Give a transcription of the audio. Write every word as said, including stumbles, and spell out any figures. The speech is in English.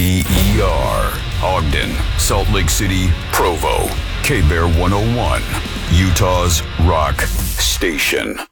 B E R. Ogden, Salt Lake City, Provo. K-Bear one oh one. Utah's Rock Station.